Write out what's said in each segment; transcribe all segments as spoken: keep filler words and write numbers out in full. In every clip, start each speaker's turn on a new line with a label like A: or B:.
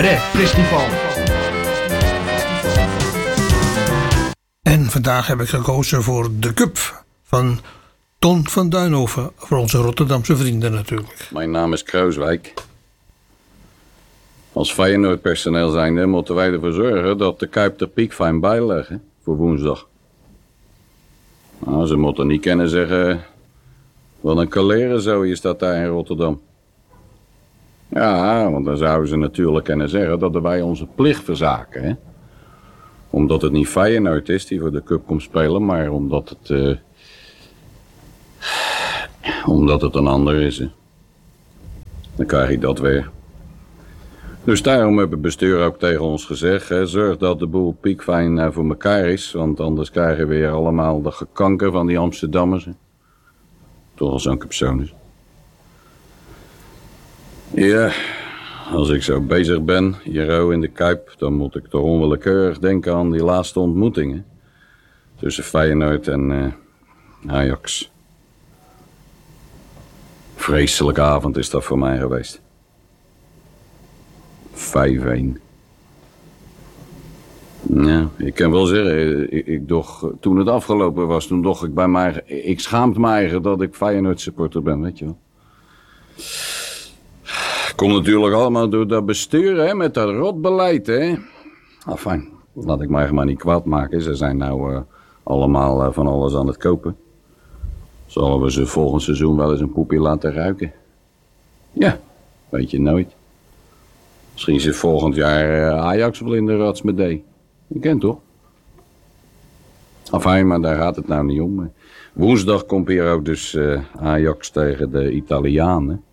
A: Cabaret Festival. En vandaag heb ik gekozen voor de Cup van Ton van Duinhoven. Voor onze Rotterdamse vrienden natuurlijk.
B: Mijn naam is Kruiswijk. Als Feyenoord personeel zijnde moeten wij ervoor zorgen dat de Kuip er piekfijn bijleggen voor woensdag. Nou, ze moeten niet kunnen zeggen, wat een kaleren zo is dat daar in Rotterdam. Ja, want dan zouden ze natuurlijk kunnen zeggen dat wij onze plicht verzaken, hè. Omdat het niet Feyenoord is die voor de Cup komt spelen, maar omdat het... Uh, omdat het een ander is, hè. Dan krijg ik dat weer. Dus daarom heeft het bestuur ook tegen ons gezegd, hè, zorg dat de boel piekfijn uh, voor elkaar is, want anders krijgen we weer allemaal de gekanker van die Amsterdammers. Hè. Toch al zo'n persoon is. Ja, als ik zo bezig ben, hier in de Kuip, dan moet ik toch onwillekeurig denken aan die laatste ontmoetingen. Tussen Feyenoord en uh, Ajax. Vreselijke avond is dat voor mij geweest. vijf-een. Ja, ik kan wel zeggen, ik, ik doch, toen het afgelopen was, toen dacht ik bij mij, ik schaamde me eigen dat ik Feyenoord supporter ben, weet je wel. Komt natuurlijk allemaal door dat bestuur, hè, met dat rotbeleid, hè. Enfin, laat ik mij maar niet kwaad maken. Ze zijn nou uh, allemaal uh, van alles aan het kopen. Zullen we ze volgend seizoen wel eens een poepje laten ruiken? Ja, weet je nooit. Misschien zit volgend jaar uh, Ajax wel in de rats met D. Je kent toch? Enfin, maar daar gaat het nou niet om. Woensdag komt hier ook dus uh, Ajax tegen de Italianen.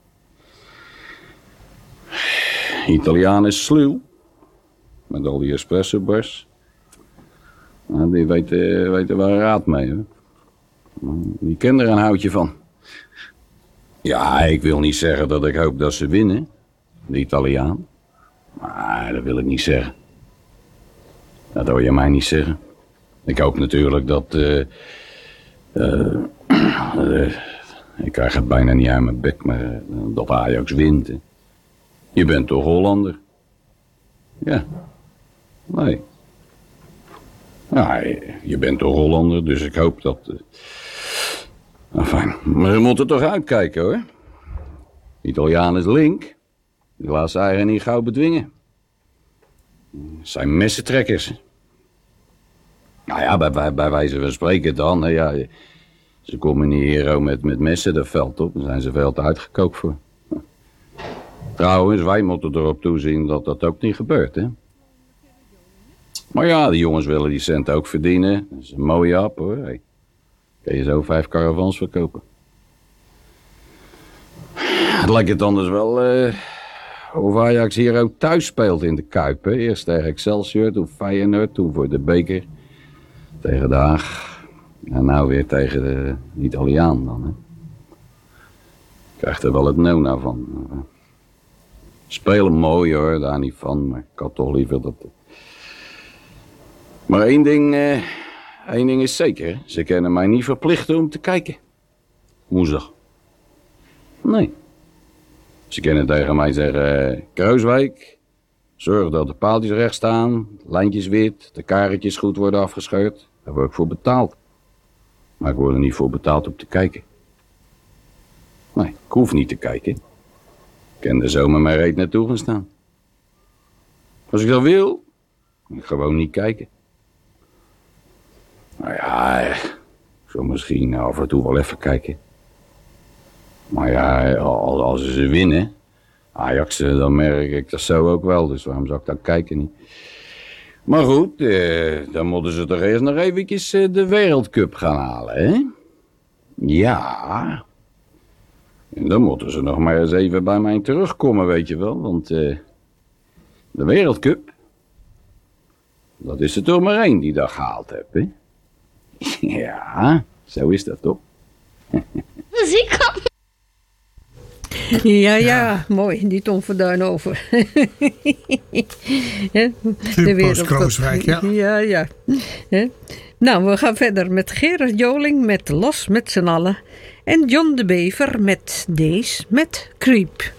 B: Italiaan is sluw. Met al die espresso bars. Nou, die weten, weten waar raad mee, hè. Die kennen er een houtje van. Ja, ik wil niet zeggen dat ik hoop dat ze winnen. De Italiaan. Maar dat wil ik niet zeggen. Dat wil je mij niet zeggen. Ik hoop natuurlijk dat... Uh, uh, uh, ik krijg het bijna niet uit mijn bek, maar uh, dat Ajax wint. Hè. Je bent toch Hollander? Ja. Nee. Ja, je bent toch Hollander, dus ik hoop dat... Uh... Enfin, maar we moeten toch uitkijken, hoor. Italiaan is link. Die laat ze eigen niet gauw bedwingen. Het zijn messentrekkers. Nou ja, bij, bij, bij wijze van spreken dan. Nou ja, ze komen niet hier met, met messen dat veld op. Dan zijn ze veel te uitgekookt voor. Trouwens, wij moeten erop toezien dat dat ook niet gebeurt, hè. Maar ja, die jongens willen die cent ook verdienen. Dat is een mooie app, hoor. Hey, kan je zo vijf caravans verkopen. Het lijkt het anders wel... Uh, of Ajax hier ook thuis speelt in de Kuip, hè. Eerst tegen Excelsior, toen Feyenoord, toen voor de beker. Tegen de Haag. En nou weer tegen de Italiaan dan, hè. Krijgt er wel het nona van. Spelen mooi, hoor, daar niet van. Maar ik had toch liever dat... Maar één ding, uh, één ding is zeker. Ze kunnen mij niet verplichten om te kijken. Woensdag. Nee. Ze kunnen tegen mij zeggen... Uh, Kruiswijk, zorg dat de paaltjes recht staan. Lijntjes wit. De karretjes goed worden afgescheurd. Daar word ik voor betaald. Maar ik word er niet voor betaald om te kijken. Nee, ik hoef niet te kijken. Ik kan er zomaar mijn reet naartoe gaan staan. Als ik dat wil... Ik gewoon niet kijken. Nou ja, ik zou misschien af en toe wel even kijken. Maar ja, als ze winnen, Ajax, dan merk ik dat zo ook wel. Dus waarom zou ik dan kijken niet? Maar goed, eh, dan moeten ze toch eerst nog eventjes de Wereldcup gaan halen, hè? Ja. En dan moeten ze nog maar eens even bij mij terugkomen, weet je wel. Want eh, de Wereldcup... Dat is er toch maar één die dat gehaald heeft, hè? Ja, zo is dat toch?
C: Muziek.
D: Ja, ja, mooi, die Ton van Duinhoven.
A: Typisch Krooswijk, ja.
D: Ja, ja. Nou, we gaan verder met Gerard Joling met Los met z'n allen. En John de Bever met Days met Creep.